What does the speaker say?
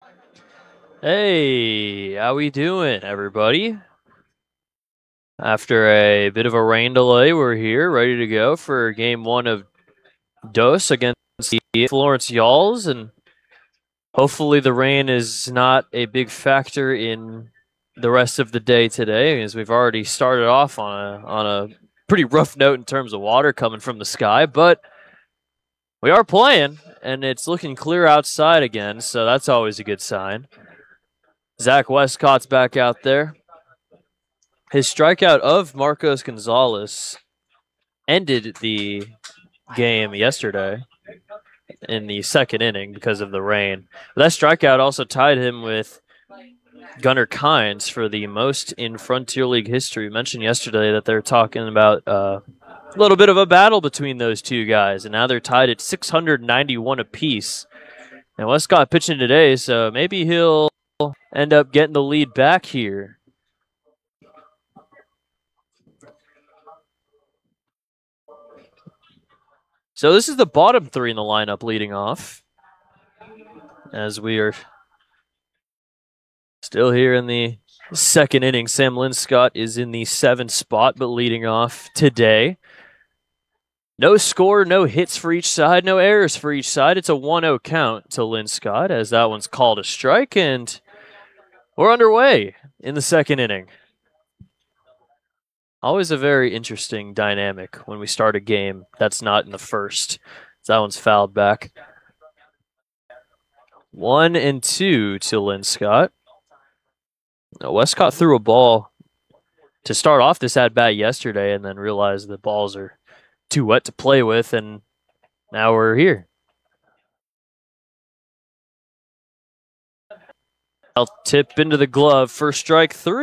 Hey, how we doing, everybody? After a bit of a rain delay, we're here, ready to go for game one of DOS against the Florence Yalls, and hopefully the rain is not a big factor in the rest of the day today, as we've already started off on a pretty rough note in terms of water coming from the sky, but we are playing, and it's looking clear outside again, so that's always a good sign. Zach Westcott's back out there. His strikeout of Marcos Gonzalez ended the game yesterday in the second inning because of the rain. But that strikeout also tied him with Gunnar Kynes for the most in Frontier League history. We mentioned yesterday that they're talking about a little bit of a battle between those two guys, and now they're tied at 691 apiece. And Westcott pitching today, so maybe he'll end up getting the lead back here. So this is the bottom three in the lineup leading off, as we are still here in the second inning. Sam Linscott is in the 7th spot, but leading off today. No score, no hits for each side, no errors for each side. It's a 1-0 count to Linscott, as that one's called a strike, and we're underway in the second inning. Always a very interesting dynamic when we start a game that's not in the first. That one's fouled back. 1-2 to Linscott. Now, Westcott threw a ball to start off this at bat yesterday and then realized the balls are too wet to play with, and now we're here. I'll tip into the glove for strike 3.